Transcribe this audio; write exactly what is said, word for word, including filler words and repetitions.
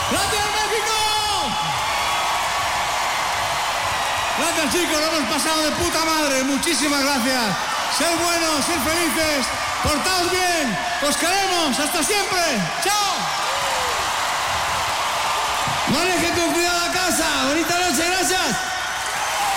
¡Gracias, México! Gracias, chicos, lo hemos pasado de puta madre. Muchísimas gracias. Ser buenos, ser felices, portaos bien. Os queremos. Hasta siempre. ¡Chao! Manejen con cuidado a casa. Bonita